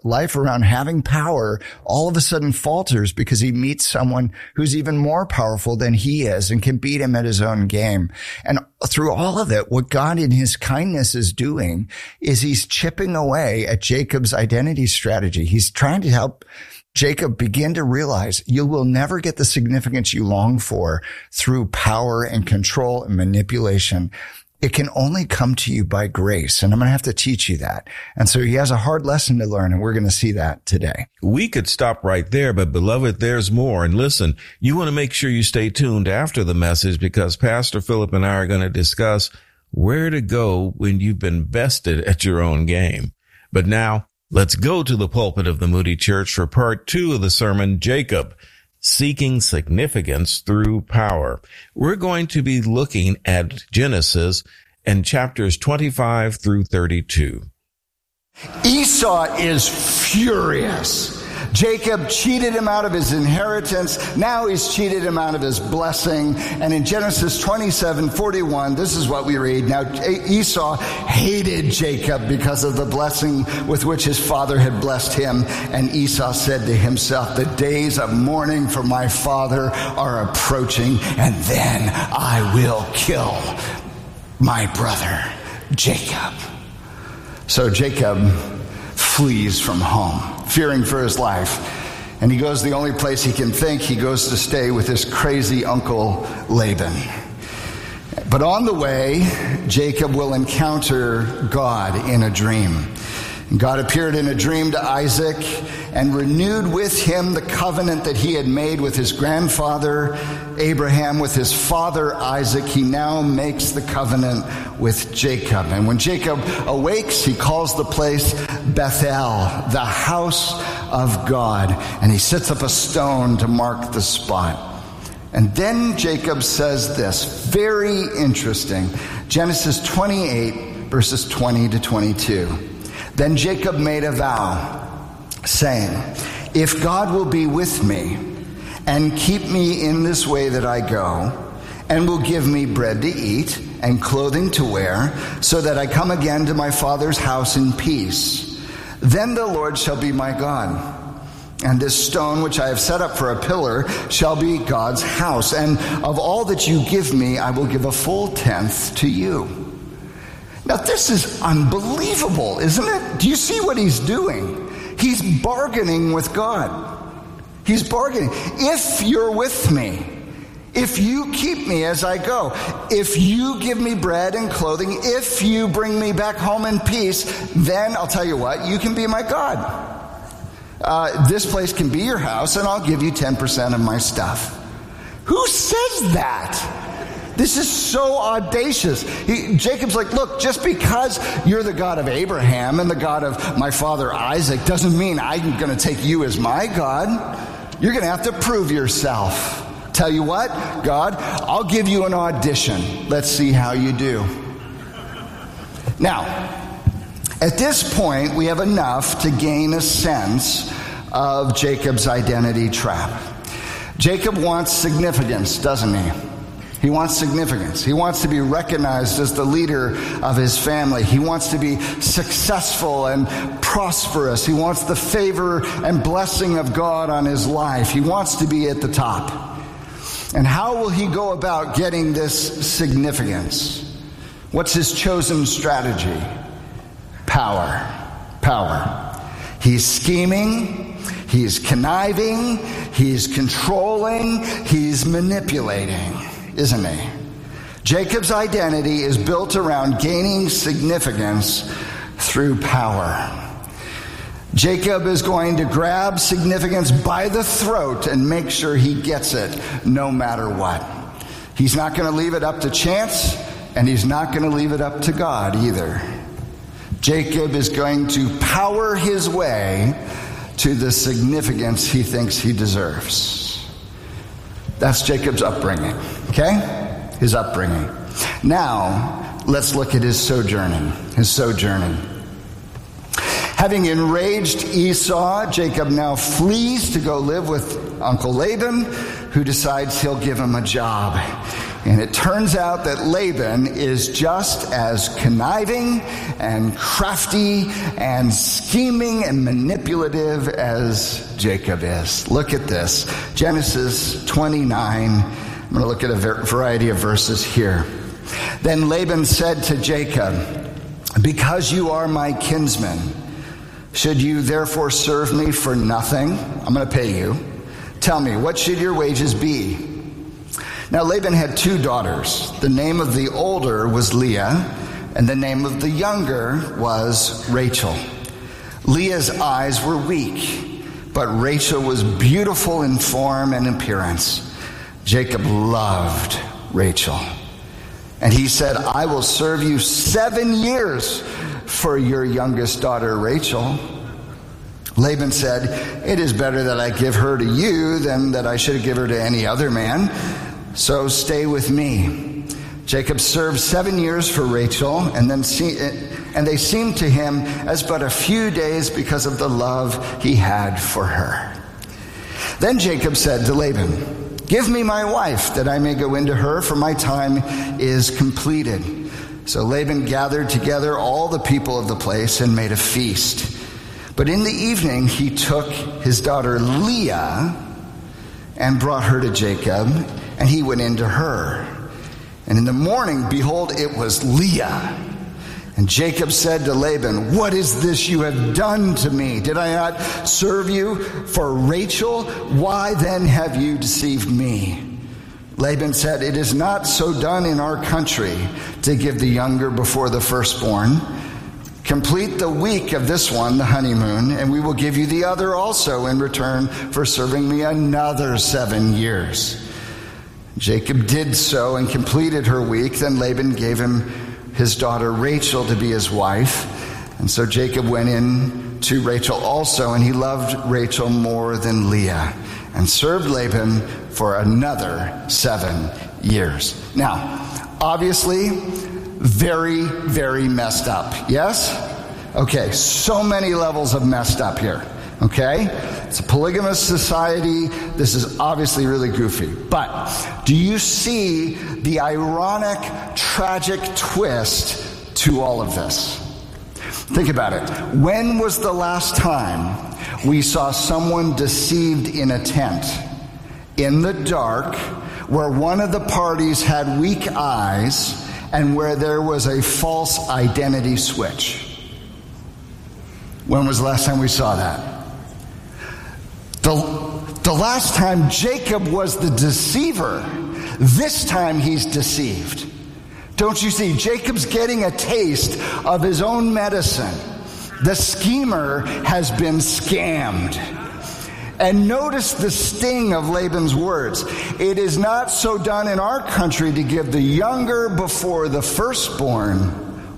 life around having power all of a sudden falters because he meets someone who's even more powerful than he is and can beat him at his own game. And through all of it, what God in his kindness is doing is he's chipping away at Jacob's identity strategy. He's trying to help Jacob begin to realize you will never get the significance you long for through power and control and manipulation. It can only come to you by grace. And I'm going to have to teach you that. And so he has a hard lesson to learn, and we're going to see that today. We could stop right there, but beloved, there's more. And listen, you want to make sure you stay tuned after the message, because Pastor Philip and I are going to discuss where to go when you've been bested at your own game. But now, let's go to the pulpit of the Moody Church for part 2 of the sermon, Jacob, Seeking Significance Through Power. We're going to be looking at Genesis and chapters 25 through 32. Esau is furious. Jacob cheated him out of his inheritance. Now he's cheated him out of his blessing. And in Genesis 27:41, this is what we read. Now Esau hated Jacob because of the blessing with which his father had blessed him. And Esau said to himself, the days of mourning for my father are approaching, and then I will kill my brother Jacob. So Jacob flees from home, fearing for his life. And he goes the only place he can think. He goes to stay with his crazy uncle Laban. But on the way, Jacob will encounter God in a dream. God appeared in a dream to Isaac and renewed with him the covenant that he had made with his grandfather Abraham, with his father Isaac. He now makes the covenant with Jacob. And when Jacob awakes, he calls the place Bethel, the house of God. And he sets up a stone to mark the spot. And then Jacob says this, very interesting. Genesis 28, verses 20 to 22. Then Jacob made a vow, saying, if God will be with me and keep me in this way that I go, and will give me bread to eat and clothing to wear, so that I come again to my father's house in peace, then the Lord shall be my God. And this stone which I have set up for a pillar shall be God's house. And of all that you give me, I will give a full tenth to you. Now, this is unbelievable, isn't it? Do you see what he's doing? He's bargaining with God. He's bargaining. If you're with me, if you keep me as I go, if you give me bread and clothing, if you bring me back home in peace, then I'll tell you what, you can be my God. This place can be your house, and I'll give you 10% of my stuff. Who says that? This is so audacious. Jacob's like, look, just because you're the God of Abraham and the God of my father Isaac doesn't mean I'm going to take you as my God. You're going to have to prove yourself. Tell you what, God, I'll give you an audition. Let's see how you do. Now, at this point, we have enough to gain a sense of Jacob's identity trap. Jacob wants significance, doesn't he? He wants significance. He wants to be recognized as the leader of his family. He wants to be successful and prosperous. He wants the favor and blessing of God on his life. He wants to be at the top. And how will he go about getting this significance? What's his chosen strategy? Power. Power. He's scheming. He's conniving. He's controlling. He's manipulating. Isn't he? Jacob's identity is built around gaining significance through power. Jacob is going to grab significance by the throat and make sure he gets it no matter what. He's not going to leave it up to chance, and he's not going to leave it up to God either. Jacob is going to power his way to the significance he thinks he deserves. That's Jacob's upbringing, okay? His upbringing. Now, let's look at his sojourning. Having enraged Esau, Jacob now flees to go live with Uncle Laban, who decides he'll give him a job. And it turns out that Laban is just as conniving and crafty and scheming and manipulative as Jacob is. Look at this. Genesis 29. I'm going to look at a variety of verses here. Then Laban said to Jacob, "Because you are my kinsman, should you therefore serve me for nothing? I'm going to pay you. Tell me, what should your wages be?" Now Laban had 2 daughters. The name of the older was Leah, and the name of the younger was Rachel. Leah's eyes were weak, but Rachel was beautiful in form and appearance. Jacob loved Rachel. And he said, "I will serve you 7 years for your youngest daughter, Rachel." Laban said, "It is better that I give her to you than that I should give her to any other man. So stay with me." Jacob served 7 years for Rachel, and they seemed to him as but a few days because of the love he had for her. Then Jacob said to Laban, "Give me my wife, that I may go into her, for my time is completed." So Laban gathered together all the people of the place and made a feast. But in the evening he took his daughter Leah and brought her to Jacob, and he went into her. And in the morning, behold, it was Leah. And Jacob said to Laban, "What is this you have done to me? Did I not serve you for Rachel? Why then have you deceived me?" Laban said, "It is not so done in our country to give the younger before the firstborn. Complete the week of this one, the honeymoon, and we will give you the other also in return for serving me another 7 years." Jacob did so and completed her week. Then Laban gave him his daughter Rachel to be his wife. And so Jacob went in to Rachel also, and he loved Rachel more than Leah, and served Laban for another 7 years. Now, obviously, very, very messed up. Yes? Okay, so many levels of messed up here. Okay? It's a polygamous society. This is obviously really goofy. But do you see the ironic, tragic twist to all of this? Think about it. When was the last time we saw someone deceived in a tent, in the dark, where one of the parties had weak eyes and where there was a false identity switch? When was the last time we saw that? The last time Jacob was the deceiver. This time he's deceived. Don't you see? Jacob's getting a taste of his own medicine. The schemer has been scammed. And notice the sting of Laban's words. "It is not so done in our country to give the younger before the firstborn."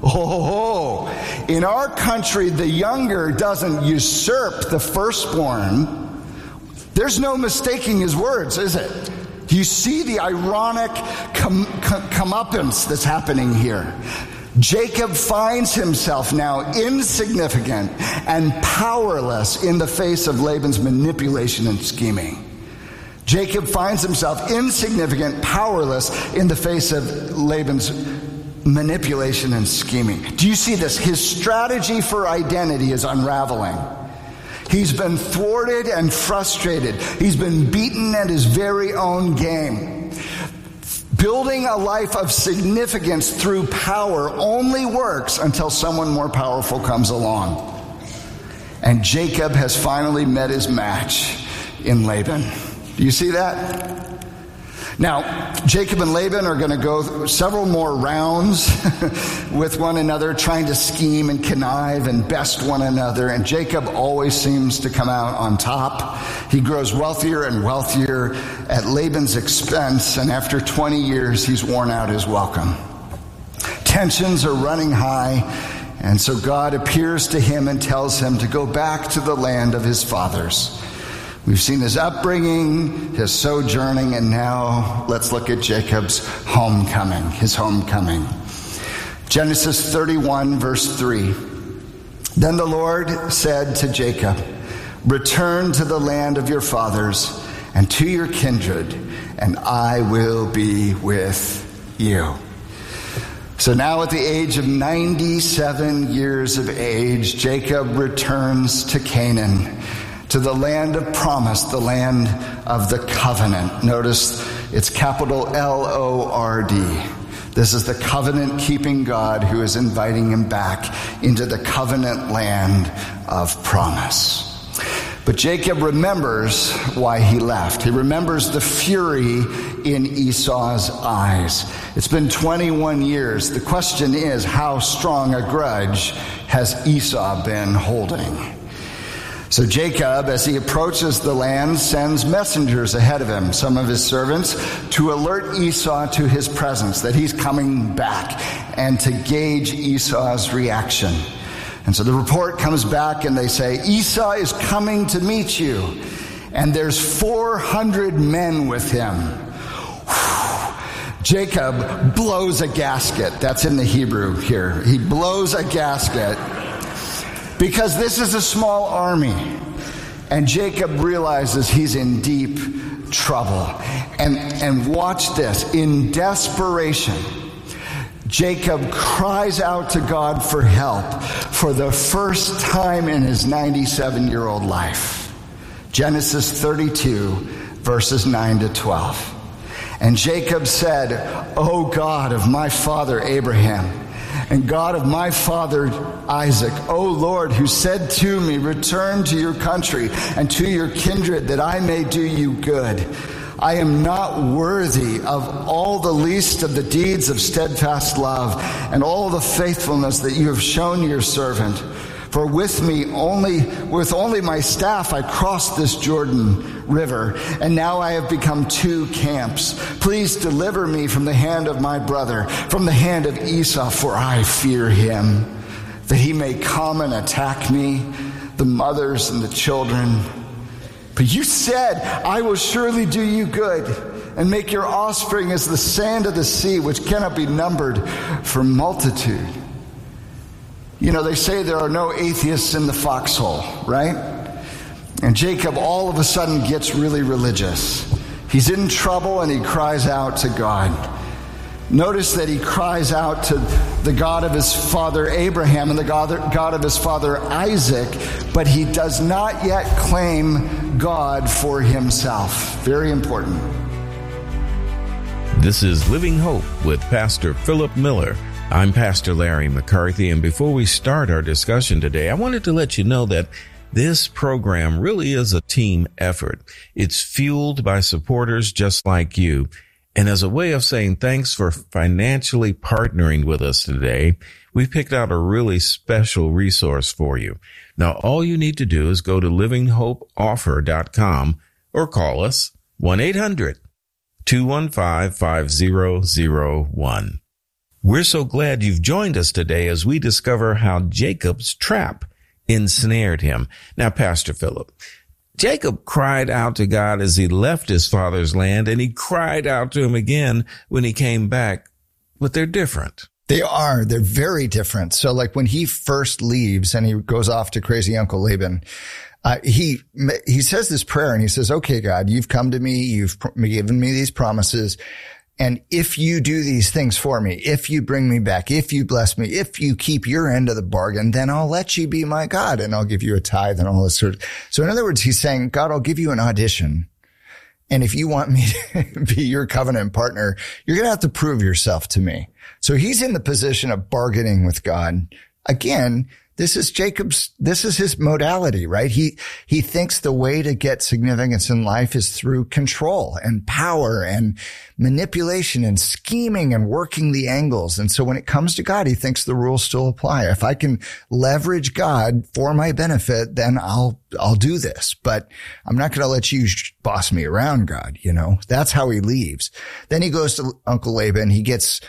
Oh, in our country, the younger doesn't usurp the firstborn. There's no mistaking his words, is it? You see the ironic comeuppance that's happening here. Jacob finds himself now insignificant and powerless in the face of Laban's manipulation and scheming. Jacob finds himself insignificant, powerless in the face of Laban's manipulation and scheming. Do you see this? His strategy for identity is unraveling. He's been thwarted and frustrated. He's been beaten at his very own game. Building a life of significance through power only works until someone more powerful comes along. And Jacob has finally met his match in Laban. Do you see that? Now, Jacob and Laban are going to go several more rounds with one another, trying to scheme and connive and best one another. And Jacob always seems to come out on top. He grows wealthier and wealthier at Laban's expense. And after 20 years, he's worn out his welcome. Tensions are running high. And so God appears to him and tells him to go back to the land of his fathers. We've seen his upbringing, his sojourning, and now let's look at Jacob's homecoming, his homecoming. Genesis 31, verse 3. Then the Lord said to Jacob, "Return to the land of your fathers and to your kindred, and I will be with you. So now at the age of 97 years of age, Jacob returns to Canaan, to the land of promise, the land of the covenant. Notice it's capital L-O-R-D. This is the covenant-keeping God who is inviting him back into the covenant land of promise. But Jacob remembers why he left. He remembers the fury in Esau's eyes. It's been 21 years. The question is, how strong a grudge has Esau been holding? So Jacob, as he approaches the land, sends messengers ahead of him, some of his servants, to alert Esau to his presence, that he's coming back, and to gauge Esau's reaction. And so the report comes back and they say, Esau is coming to meet you. And there's 400 men with him. Jacob blows a gasket. That's in the Hebrew here. He blows a gasket because this is a small army. And Jacob realizes he's in deep trouble. And watch this. In desperation, Jacob cries out to God for help for the first time in his 97-year-old life. Genesis 32, verses 9 to 12. And Jacob said, O God of my father Abraham, and God of my father Isaac, O Lord, who said to me, return to your country and to your kindred, that I may do you good. I am not worthy of all the least of the deeds of steadfast love and all the faithfulness that you have shown your servant. For with only my staff I crossed this Jordan River, and now I have become two camps. Please deliver me from the hand of my brother, from the hand of Esau, for I fear him, that he may come and attack me, the mothers and the children. But you said, I will surely do you good and make your offspring as the sand of the sea, which cannot be numbered for multitude. You know, they say there are no atheists in the foxhole, right? And Jacob all of a sudden gets really religious. He's in trouble and he cries out to God. Notice that he cries out to the God of his father Abraham and the God of his father Isaac, but he does not yet claim God for himself. Very important. This is Living Hope with Pastor Philip Miller. I'm Pastor Larry McCarthy, and before we start our discussion today, I wanted to let you know that this program really is a team effort. It's fueled by supporters just like you. And as a way of saying thanks for financially partnering with us today, we've picked out a really special resource for you. Now, all you need to do is go to livinghopeoffer.com or call us 1-800-215-5001. We're so glad you've joined us today as we discover how Jacob's trap ensnared him. Now, Pastor Philip, Jacob cried out to God as he left his father's land, and he cried out to him again when he came back, but they're different. They are. They're very different. So like when he first leaves and he goes off to crazy Uncle Laban, he says this prayer and he says, okay, God, you've come to me. You've given me these promises. And if you do these things for me, if you bring me back, if you bless me, if you keep your end of the bargain, then I'll let you be my God and I'll give you a tithe and all this sort of. So in other words, he's saying, God, I'll give you an audition. And if you want me to be your covenant partner, you're going to have to prove yourself to me. So he's in the position of bargaining with God. Again, this is his modality, right? He thinks the way to get significance in life is through control and power and manipulation and scheming and working the angles. And so when it comes to God, he thinks the rules still apply. If I can leverage God for my benefit, then I'll do this, but I'm not going to let you boss me around, God. You know, that's how he leaves. Then he goes to Uncle Laban. He gets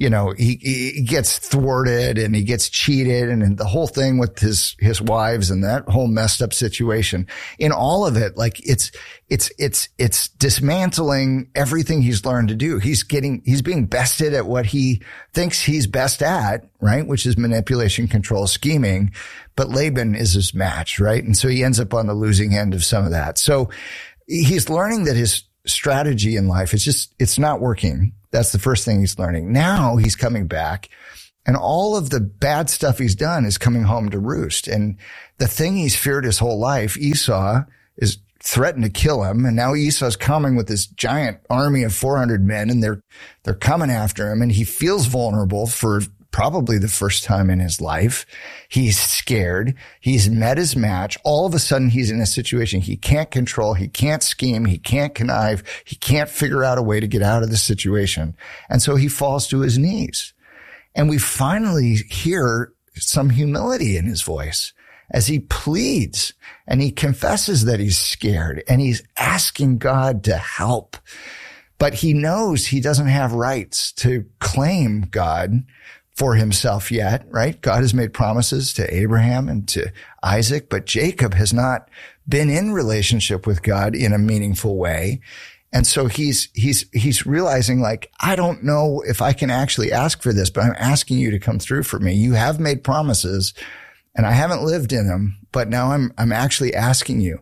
thwarted and he gets cheated and the whole thing with his wives and that whole messed up situation. In all of it, like it's dismantling everything he's learned to do. He's being bested at what he thinks he's best at, right? Which is manipulation, control, scheming. But Laban is his match, right? And so he ends up on the losing end of some of that. So he's learning that his strategy in life. It's not working. That's the first thing he's learning. Now he's coming back, and all of the bad stuff he's done is coming home to roost. And the thing he's feared his whole life, Esau, is threatened to kill him. And now Esau's coming with this giant army of 400 men, and they're coming after him, and he feels vulnerable for probably the first time in his life. He's scared. He's met his match. All of a sudden, he's in a situation he can't control. He can't scheme. He can't connive. He can't figure out a way to get out of the situation. And so he falls to his knees. And we finally hear some humility in his voice as he pleads and he confesses that he's scared and he's asking God to help. But he knows he doesn't have rights to claim God for himself yet, right? God has made promises to Abraham and to Isaac, but Jacob has not been in relationship with God in a meaningful way. And so he's realizing, like, I don't know if I can actually ask for this, but I'm asking you to come through for me. You have made promises and I haven't lived in them, but now I'm actually asking you.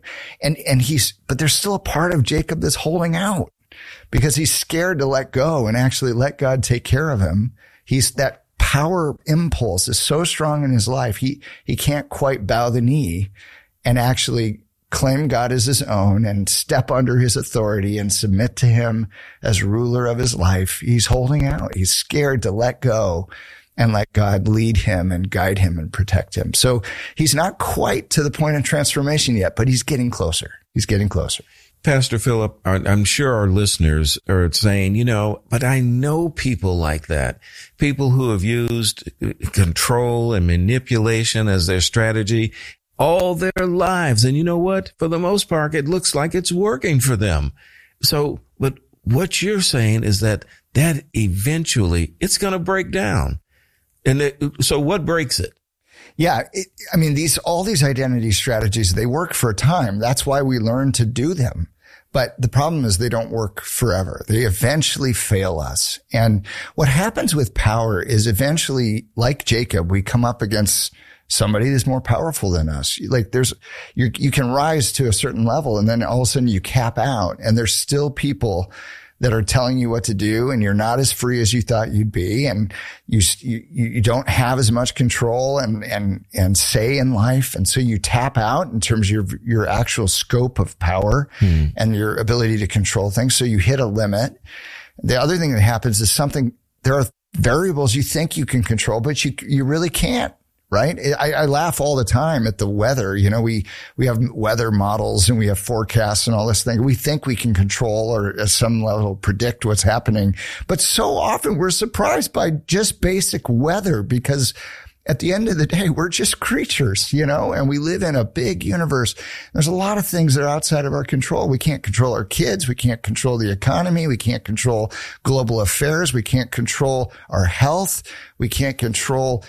But there's still a part of Jacob that's holding out because he's scared to let go and actually let God take care of him. That power impulse is so strong in his life. He can't quite bow the knee and actually claim God as his own and step under his authority and submit to him as ruler of his life. He's holding out. He's scared to let go and let God lead him and guide him and protect him. So he's not quite to the point of transformation yet, but he's getting closer. He's getting closer. Pastor Philip, I'm sure our listeners are saying, but I know people like that, people who have used control and manipulation as their strategy all their lives. And you know what? For the most part, it looks like it's working for them. So, but what you're saying is that eventually it's going to break down. So what breaks it? Yeah. All these identity strategies, they work for a time. That's why we learn to do them. But the problem is they don't work forever. They eventually fail us. And what happens with power is eventually, like Jacob, we come up against somebody that's more powerful than us. Like you can rise to a certain level and then all of a sudden you cap out and there's still people that are telling you what to do and you're not as free as you thought you'd be. And you don't have as much control and say in life. And so you tap out in terms of your actual scope of power and your ability to control things. So you hit a limit. The other thing that happens is there are variables you think you can control, but you really can't. Right? I laugh all the time at the weather. We have weather models and we have forecasts and all this thing. We think we can control or at some level predict what's happening. But so often we're surprised by just basic weather because at the end of the day, we're just creatures, and we live in a big universe. There's a lot of things that are outside of our control. We can't control our kids. We can't control the economy. We can't control global affairs. We can't control our health. We can't control,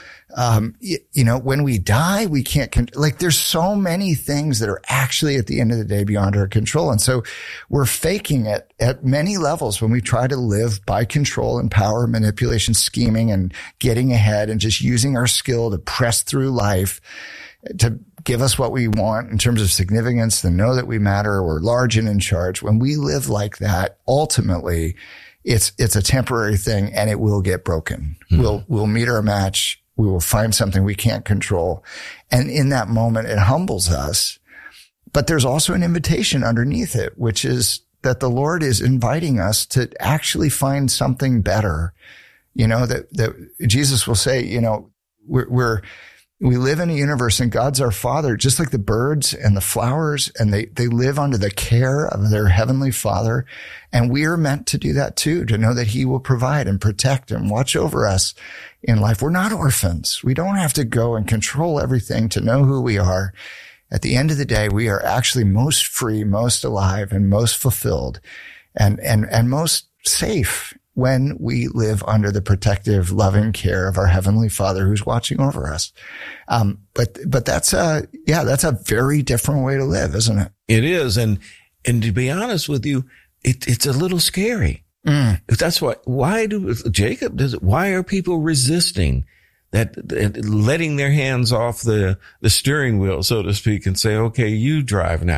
when we die, we can't, there's so many things that are actually at the end of the day beyond our control. And so we're faking it at many levels when we try to live by control and power, manipulation, scheming and getting ahead and just using our skill to press through life to give us what we want in terms of significance, to know that we matter, we're large and in charge. When we live like that, ultimately it's a temporary thing and it will get broken. We'll meet our match. We will find something we can't control. And in that moment, it humbles us. But there's also an invitation underneath it, which is that the Lord is inviting us to actually find something better. That Jesus will say, we live in a universe and God's our Father, just like the birds and the flowers, and they live under the care of their heavenly Father. And we are meant to do that too, to know that he will provide and protect and watch over us in life. We're not orphans. We don't have to go and control everything to know who we are. At the end of the day, we are actually most free, most alive, and most fulfilled and most safe when we live under the protective, loving care of our Heavenly Father who's watching over us. But that's a very different way to live, isn't it? It is. And to be honest with you, it's a little scary. That's why are people resisting that, letting their hands off the steering wheel, so to speak, and say, okay, you drive now.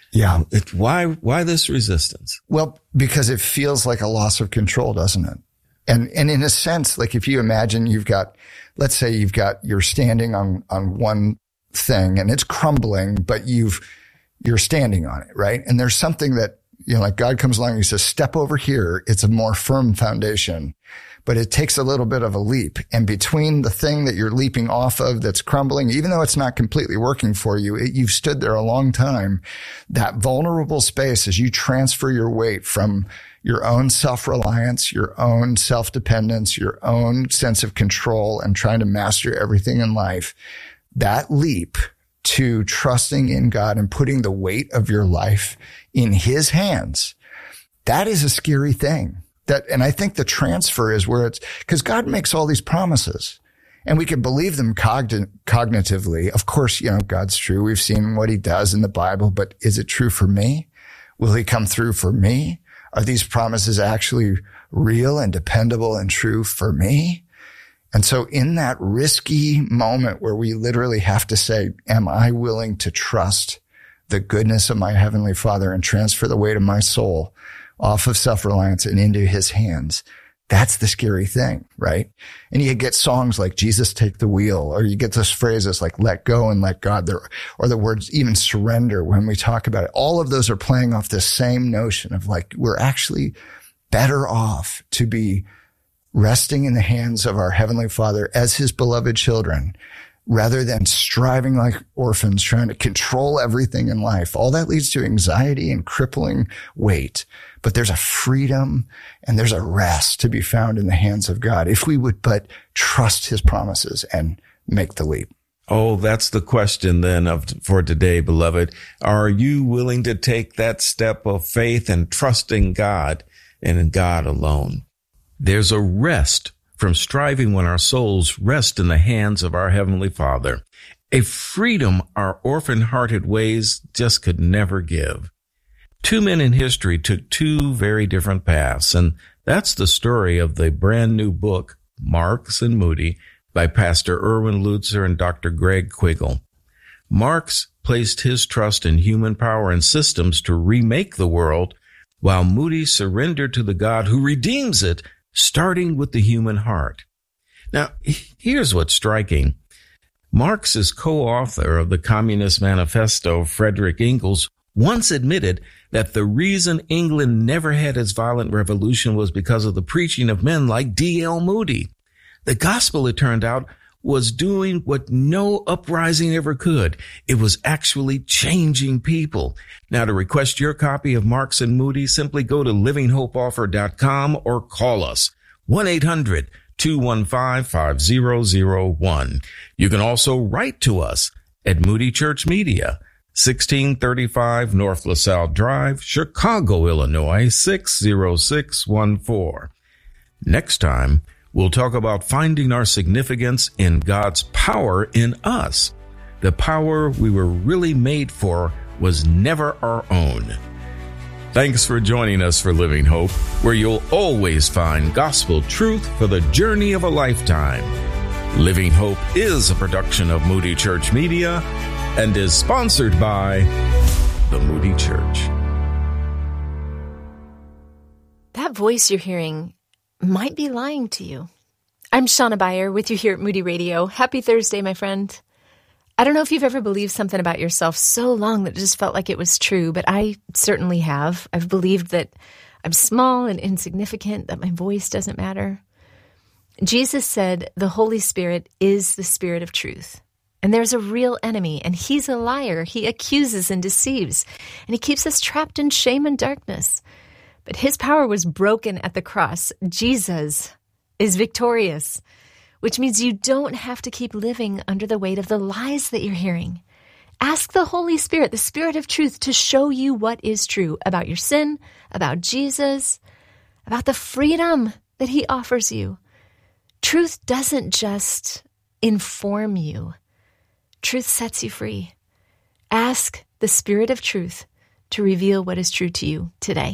Yeah. Why this resistance? Well, because it feels like a loss of control, doesn't it? And in a sense, like if you imagine let's say you're standing on one thing and it's crumbling, but you're standing on it, right? And there's something that, like God comes along and he says, step over here. It's a more firm foundation, but it takes a little bit of a leap. And between the thing that you're leaping off of that's crumbling, even though it's not completely working for you, you've stood there a long time. That vulnerable space as you transfer your weight from your own self-reliance, your own self-dependence, your own sense of control and trying to master everything in life, that leap to trusting in God and putting the weight of your life in his hands, that is a scary thing. And I think the transfer is where because God makes all these promises and we can believe them cognitively. Of course, God's true. We've seen what he does in the Bible, but is it true for me? Will he come through for me? Are these promises actually real and dependable and true for me? And so in that risky moment where we literally have to say, am I willing to trust the goodness of my Heavenly Father and transfer the weight of my soul off of self-reliance and into his hands? That's the scary thing, right? And you get songs like Jesus Take the Wheel, or you get those phrases like let go and let God, or the words even surrender when we talk about it. All of those are playing off the same notion of like, we're actually better off to be resting in the hands of our Heavenly Father as his beloved children, rather than striving like orphans, trying to control everything in life. All that leads to anxiety and crippling weight. But there's a freedom and there's a rest to be found in the hands of God if we would but trust his promises and make the leap. Oh, that's the question then for today, beloved. Are you willing to take that step of faith and trusting God and in God alone? There's a rest from striving when our souls rest in the hands of our Heavenly Father, a freedom our orphan-hearted ways just could never give. Two men in history took two very different paths, and that's the story of the brand new book, Marx and Moody, by Pastor Erwin Lutzer and Dr. Greg Quiggle. Marx placed his trust in human power and systems to remake the world, while Moody surrendered to the God who redeems it, starting with the human heart. Now, here's what's striking. Marx's co-author of the Communist Manifesto, Frederick Engels, once admitted that the reason England never had its violent revolution was because of the preaching of men like D.L. Moody. The gospel, it turned out, was doing what no uprising ever could. It was actually changing people. Now, to request your copy of Marx and Moody, simply go to livinghopeoffer.com or call us 1-800-215-5001. You can also write to us at Moody Church Media, 1635 North LaSalle Drive, Chicago, Illinois, 60614. Next time, we'll talk about finding our significance in God's power in us. The power we were really made for was never our own. Thanks for joining us for Living Hope, where you'll always find gospel truth for the journey of a lifetime. Living Hope is a production of Moody Church Media and is sponsored by the Moody Church. That voice you're hearing might be lying to you. I'm Shauna Beyer with you here at Moody Radio. Happy Thursday, my friend. I don't know if you've ever believed something about yourself so long that it just felt like it was true, but I certainly have. I've believed that I'm small and insignificant, that my voice doesn't matter. Jesus said the Holy Spirit is the Spirit of truth. And there's a real enemy, and he's a liar. He accuses and deceives, and he keeps us trapped in shame and darkness. But his power was broken at the cross. Jesus is victorious, which means you don't have to keep living under the weight of the lies that you're hearing. Ask the Holy Spirit, the Spirit of truth, to show you what is true about your sin, about Jesus, about the freedom that he offers you. Truth doesn't just inform you. Truth sets you free. Ask the Spirit of truth to reveal what is true to you today.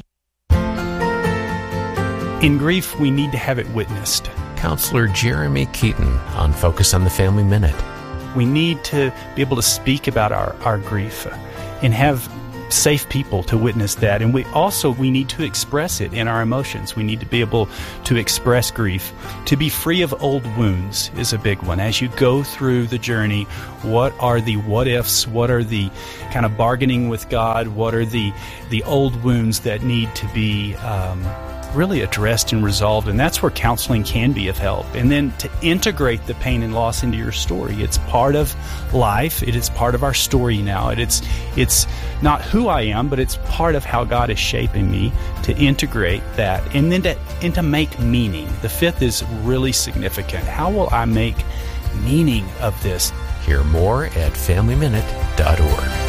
In grief, we need to have it witnessed. Counselor Jeremy Keaton on Focus on the Family Minute. We need to be able to speak about our grief and have safe people to witness that. And we need to express it in our emotions. We need to be able to express grief. To be free of old wounds is a big one. As you go through the journey, what are the what ifs? What are the kind of bargaining with God? What are the old wounds that need to be really addressed and resolved? And that's where counseling can be of help. And then to integrate the pain and loss into your story. It's part of life. It is part of our story now. It's not who I am, but it's part of how God is shaping me, to integrate that and then to make meaning. The fifth is really significant. How will I make meaning of this? Hear more at FamilyMinute.org.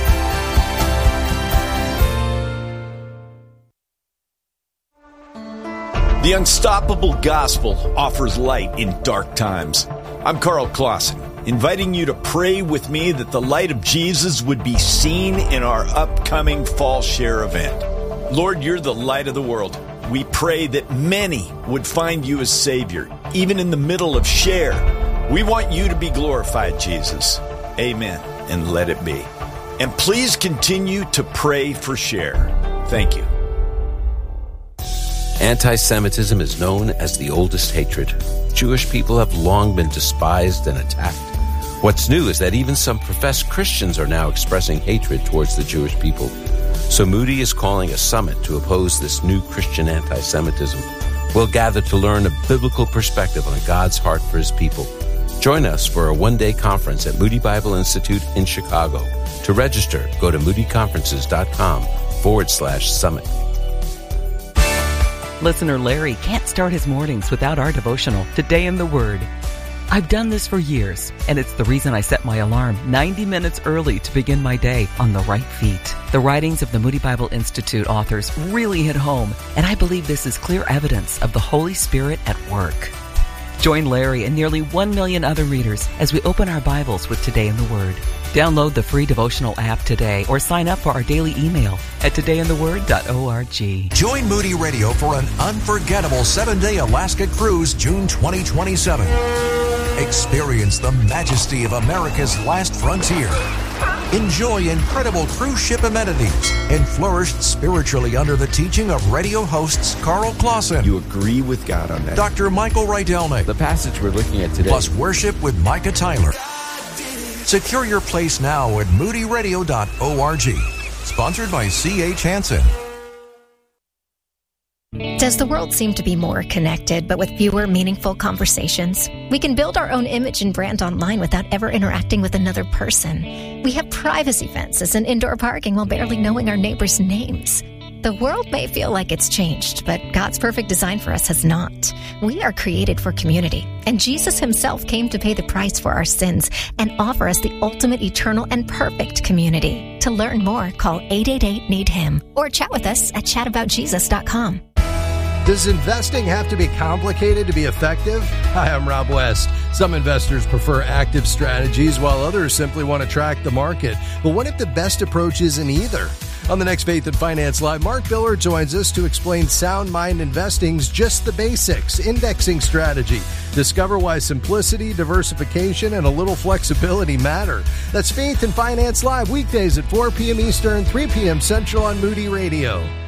The Unstoppable Gospel offers light in dark times. I'm Carl Clausen, inviting you to pray with me that the light of Jesus would be seen in our upcoming Fall Share event. Lord, you're the light of the world. We pray that many would find you as Savior, even in the middle of Share. We want you to be glorified, Jesus. Amen, and let it be. And please continue to pray for Share. Thank you. Anti-Semitism is known as the oldest hatred. Jewish people have long been despised and attacked. What's new is that even some professed Christians are now expressing hatred towards the Jewish people. So Moody is calling a summit to oppose this new Christian anti-Semitism. We'll gather to learn a biblical perspective on God's heart for his people. Join us for a one-day conference at Moody Bible Institute in Chicago. To register, go to moodyconferences.com/summit. Listener Larry can't start his mornings without our devotional, Today in the Word. I've done this for years, and it's the reason I set my alarm 90 minutes early to begin my day on the right feet. The writings of the Moody Bible Institute authors really hit home, and I believe this is clear evidence of the Holy Spirit at work. Join Larry and nearly 1 million other readers as we open our Bibles with Today in the Word. Download the free devotional app today or sign up for our daily email at todayintheword.org. Join Moody Radio for an unforgettable 7-day Alaska cruise June 2027. Experience the majesty of America's last frontier. Enjoy incredible cruise ship amenities and flourish spiritually under the teaching of radio hosts Carl Clausen. You agree with God on that? Dr. Michael Rydelnik. The passage we're looking at today. Plus worship with Micah Tyler. Secure your place now at moodyradio.org. Sponsored by C.H. Hansen. Does the world seem to be more connected, but with fewer meaningful conversations? We can build our own image and brand online without ever interacting with another person. We have privacy fences and indoor parking while barely knowing our neighbors' names. The world may feel like it's changed, but God's perfect design for us has not. We are created for community, and Jesus himself came to pay the price for our sins and offer us the ultimate, eternal, and perfect community. To learn more, call 888-NEED-HIM or chat with us at chataboutjesus.com. Does investing have to be complicated to be effective? Hi, I'm Rob West. Some investors prefer active strategies while others simply want to track the market. But what if the best approach isn't either? On the next Faith and Finance Live, Mark Biller joins us to explain sound mind investing's just the basics, indexing strategy. Discover why simplicity, diversification, and a little flexibility matter. That's Faith and Finance Live, weekdays at 4 p.m. Eastern, 3 p.m. Central on Moody Radio.